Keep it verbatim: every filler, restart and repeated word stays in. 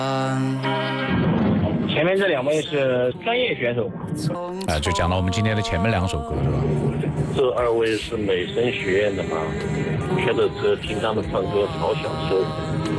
前面这两位是专业选手， 啊、就讲到我们今天的前面两首歌是吧？ 这二位是美声学院的吗？开着车听他们唱歌好享受。